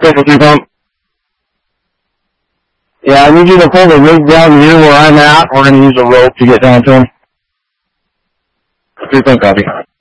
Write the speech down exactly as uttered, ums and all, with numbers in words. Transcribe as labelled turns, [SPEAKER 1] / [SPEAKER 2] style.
[SPEAKER 1] Triple two pump. Yeah, I need you to pull the rig down near where I'm at. We're going to use a rope to get down to him. Three pump copy.